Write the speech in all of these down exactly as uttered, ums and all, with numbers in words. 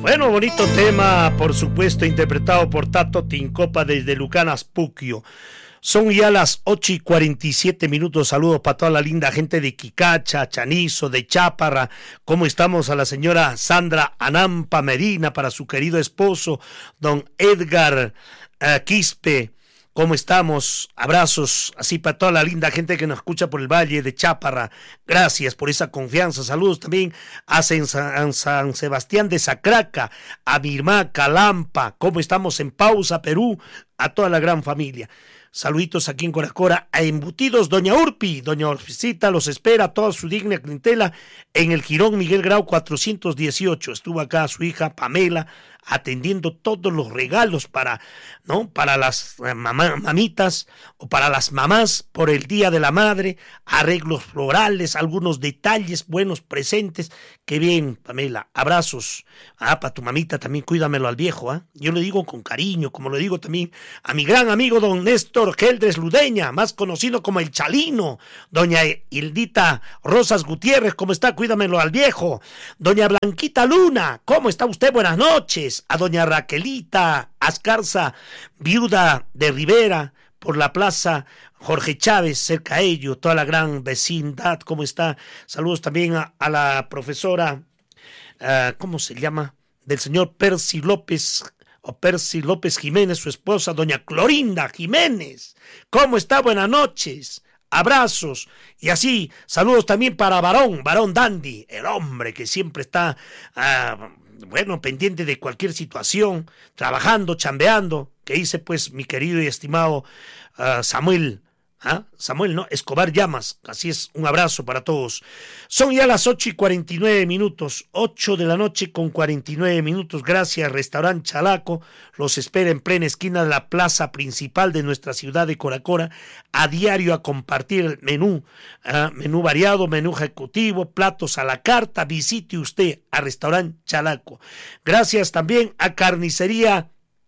Bueno, bonito tema, por supuesto, interpretado por Tato Tincopa desde Lucanas, Puquio. Son ya las ocho y cuarenta y siete minutos. Saludos para toda la linda gente de Quicacha, Chanizo, de Cháparra. ¿Cómo estamos? A la señora Sandra Anampa Medina, para su querido esposo, don Edgar uh, Quispe. ¿Cómo estamos? Abrazos así para toda la linda gente que nos escucha por el Valle de Cháparra. Gracias por esa confianza. Saludos también a San, San Sebastián de Sacraca, a Mirmá, Calampa. ¿Cómo estamos en Pausa, Perú? A toda la gran familia. Saluditos aquí en Coracora a Embutidos Doña Urpi. Doña Urpicita los espera, toda su digna clientela en el Jirón Miguel Grau cuatrocientos dieciocho. Estuvo acá su hija Pamela atendiendo todos los regalos para, ¿no? para las mamá, mamitas o para las mamás por el Día de la Madre, arreglos florales, algunos detalles, buenos presentes. Qué bien, Pamela, abrazos. Ah, para tu mamita también cuídamelo al viejo, ¿ah? ¿eh? Yo le digo con cariño, como lo digo también a mi gran amigo don Néstor Geldres Ludeña, más conocido como el Chalino. Doña Hildita Rosas Gutiérrez, ¿cómo está? Cuídamelo al viejo. Doña Blanquita Luna, ¿cómo está usted? Buenas noches. A doña Raquelita Ascarza, viuda de Rivera, por la plaza Jorge Chávez, cerca a ello, toda la gran vecindad, ¿cómo está? Saludos también a, a la profesora, uh, ¿cómo se llama? Del señor Percy López, o Percy López Jiménez, su esposa, doña Clorinda Jiménez. ¿Cómo está? Buenas noches. Abrazos. Y así, saludos también para Varón, Varón Dandy, el hombre que siempre está... Uh, bueno, pendiente de cualquier situación, trabajando, chambeando, que dice pues mi querido y estimado uh, Samuel, ¿ah? Samuel, ¿no? Escobar Llamas, así es, un abrazo para todos. Son ya las ocho y cuarenta y nueve minutos, ocho de la noche con cuarenta y nueve minutos, gracias, Restaurante Chalaco, los espera en plena esquina de la plaza principal de nuestra ciudad de Coracora, a diario a compartir el menú, uh, menú variado, menú ejecutivo, platos a la carta. Visite usted a Restaurante Chalaco. Gracias también a Carnicería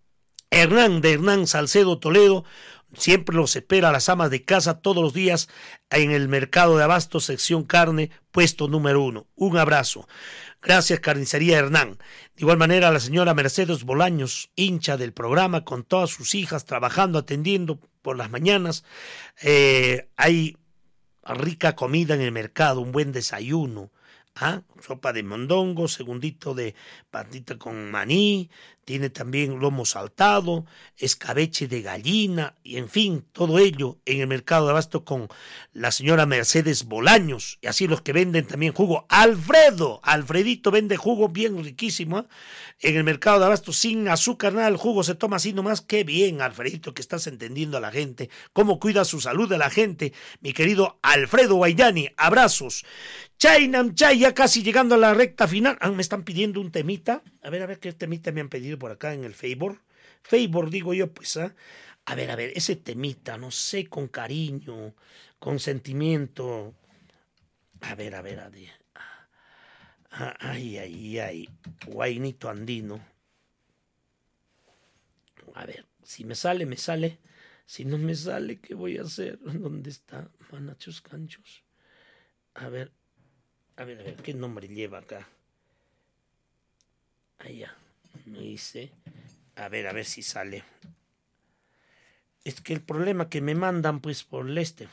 Hernán de Hernán Salcedo Toledo. Siempre los espera a las amas de casa todos los días en el mercado de Abasto, sección carne, puesto número uno. Un abrazo. Gracias, Carnicería Hernán. De igual manera, a la señora Mercedes Bolaños, hincha del programa, con todas sus hijas, trabajando, atendiendo por las mañanas. Eh, hay rica comida en el mercado, un buen desayuno. ¿Ah? Sopa de mondongo, segundito de patita con maní, tiene también lomo saltado, escabeche de gallina, y en fin, todo ello en el mercado de Abasto con la señora Mercedes Bolaños. Y así los que venden también jugo. Alfredo, Alfredito vende jugo bien riquísimo, ¿eh? En el mercado de Abasto sin azúcar, nada, el jugo se toma así nomás. Qué bien, Alfredito, que estás entendiendo a la gente, cómo cuida su salud de la gente, mi querido Alfredo Guayani. Abrazos. Chaynam Chay, ya casi llegando a la recta final. Ah, me están pidiendo un temita. A ver, a ver qué temita me han pedido por acá en el Favor. Favor, digo yo, pues, ¿ah? A ver, a ver, ese temita, no sé, con cariño, con sentimiento. A ver, a ver, a ver. Ah, ay, ay, ay. Guainito andino. A ver, si me sale, me sale. Si no me sale, ¿qué voy a hacer? ¿Dónde está? Manachos Canchos. A ver. A ver, a ver, ¿qué nombre lleva acá? Allá, me dice. A ver, a ver si sale. Es que el problema que me mandan, pues, por el este.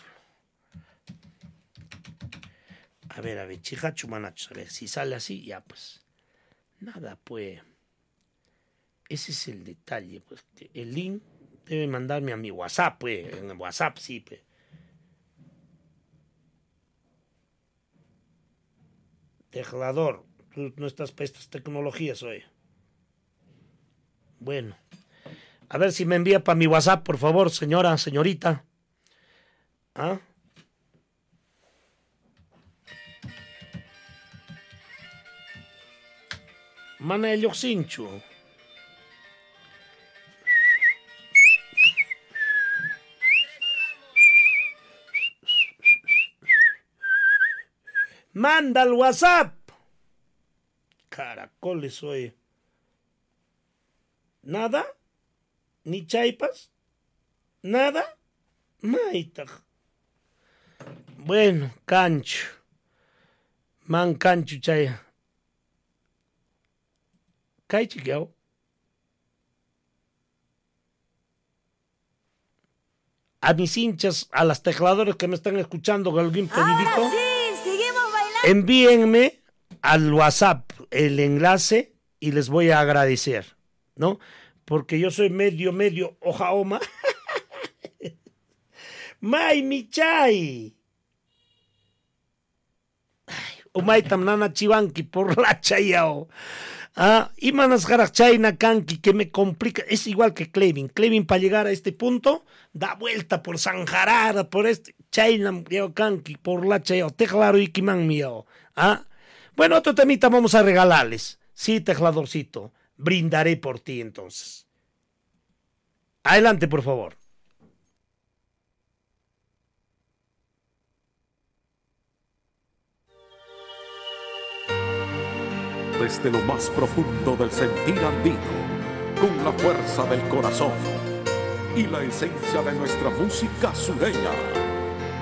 A ver, a ver, chijachu manachos, a ver, si sale así, ya, pues. Nada, pues. Ese es el detalle, pues. El link debe mandarme a mi WhatsApp, pues. En el WhatsApp, sí, pues. Teclador, tú no estás para estas tecnologías hoy. Bueno, a ver si me envía para mi WhatsApp, por favor, señora, señorita. ¿Ah? Mana el Yoxincho. Manda al WhatsApp. Caracoles, oye. ¿Nada? ¿Ni chaipas? ¿Nada? Maita. Bueno, cancho. Man cancho, chaya. Kai chiqueo. A mis hinchas, a las tecladoras que me están escuchando, algún pedidito. Ahora sí, seguimos bailando. Envíenme al WhatsApp el enlace y les voy a agradecer, ¿no? Porque yo soy medio, medio ojaoma. May Michay. Umay tamnana chivanki por la chayao. Ah, y manas garachayna kanki que me complica. Es igual que Clevin. Clevin para llegar a este punto da vuelta por Sanjarara, por este chayna kanki por la chayao. Te claro y kiman mío. Ah, bueno, otro temita vamos a regalarles. Sí, tecladorcito. Brindaré por ti entonces. Adelante, por favor. Desde lo más profundo del sentir andino, con la fuerza del corazón y la esencia de nuestra música sureña,